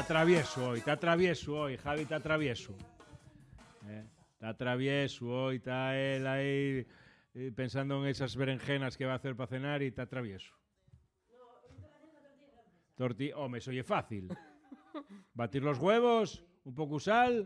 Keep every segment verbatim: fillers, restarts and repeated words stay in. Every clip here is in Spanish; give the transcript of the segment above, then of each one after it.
atravieso hoy, te atravieso hoy, Javi, te atravieso. Eh, te atravieso hoy, está él ahí eh, pensando en esas berenjenas que va a hacer para cenar y te atravieso. Tortilla, hombre, eso oye fácil. Batir los huevos, un poco sal.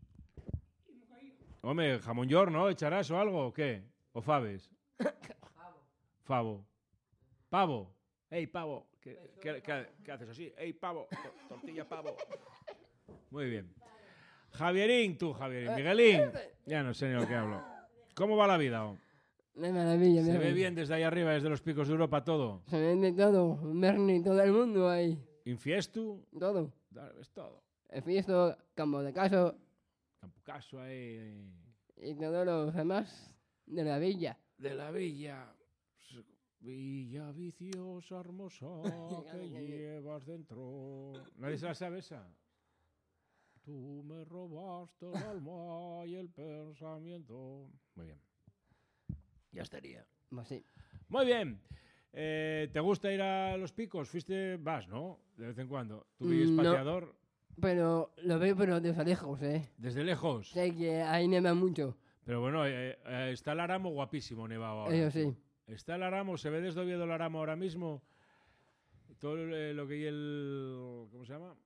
Hombre, jamón york, ¿no? ¿Echarás o algo o qué? ¿O faves? Favo. Pavo. Ey, pavo. ¿Qué, qué, qué, qué haces así? Ey, pavo. Tortilla, pavo. Muy bien. Javierín, tú, Javierín. Miguelín. Ya no sé ni lo que hablo. ¿Cómo va la vida? Oh? De maravilla. ¿Se mira. ve bien desde ahí arriba, desde los picos de Europa, todo? Se ve de todo. Bernie, todo el mundo ahí. ¿Infiestu? Todo. Es todo. El fiesto, campo de caso Campucaso ahí. y todos los demás de la villa. De la villa. Villa viciosa, hermosa, que llevas dentro. ¿Nadie se la sabe esa? Tú me robaste el alma y el pensamiento. Muy bien. Ya estaría. Pues sí. Muy bien. Eh, ¿Te gusta ir a los picos? ¿Fuiste? Vas, ¿no? De vez en cuando. ¿Tú vives No. pateador? Pero lo veo pero desde lejos, ¿eh? ¿Desde lejos? Sé que ahí neva mucho. Pero bueno, eh, eh, está el Aramo guapísimo nevado ahora. Eso sí. Está el Aramo, se ve desde Oviedo el Aramo ahora mismo. Todo eh, lo que hay el... ¿Cómo se llama?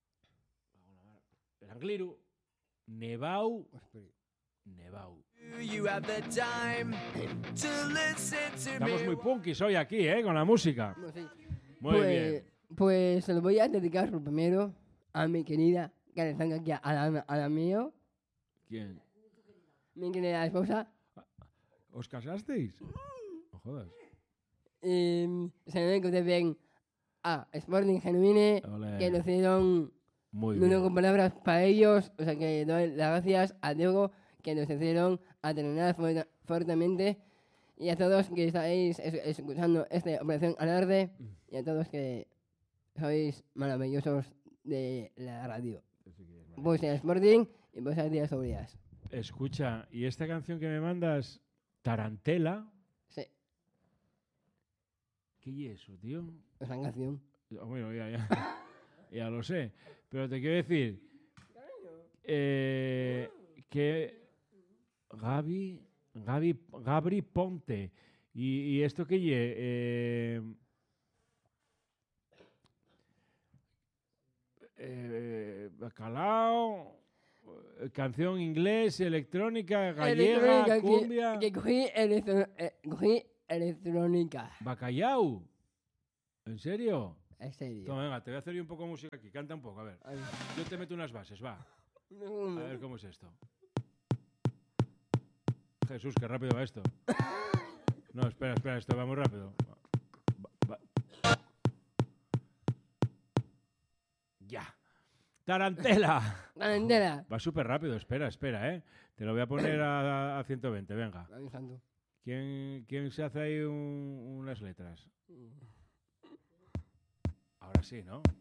El Angliru. Nevau. Nevau. Estamos muy punkis hoy aquí, ¿eh? Con la música. Pues sí. Muy pues, bien. Pues se lo voy a dedicar lo primero a mi querida, que le están aquí a la, a la mío, ¿Quién? mi querida esposa. ¿Os casasteis? No jodas. Y se lo dedico también a Sporting Genuine, Olé. que lo hicieron, Muy no bien. tengo palabras para ellos, o sea que doy las gracias a Diego, que nos hicieron a terminar fuerte, fuertemente, y a todos que estáis es, escuchando esta Operación Alarde, y a todos que sois maravillosos de la radio. Vos en Sporting y vos a días sobrias. Escucha, ¿y esta canción que me mandas, Tarantela? Sí, ¿Qué es eso, tío? es una canción. Bueno, ya, ya, ya lo sé. Pero te quiero decir eh, que Gaby, Gaby, Gabri Ponte. ¿Y, y esto qué ye? Eh, eh, bacalao, eh, canción inglés, electrónica, gallega, Electrónica, cumbia. Que, que cogí, electro, eh, cogí electrónica. Bacallau. ¿En serio? En serio. Toma, venga, te voy a hacer yo un poco de música aquí. Canta un poco, a ver. Ay. Yo te meto unas bases, va. A ver cómo es esto. Jesús, qué rápido va esto. No, espera, espera, esto va muy rápido. Va, va. Ya. Tarantela. Tarantela. Va súper rápido, espera, espera, ¿eh? Te lo voy a poner a, a ciento veinte, venga. Avisando. ¿Quién, quién se hace ahí un- unas letras? Ahora sí, ¿no?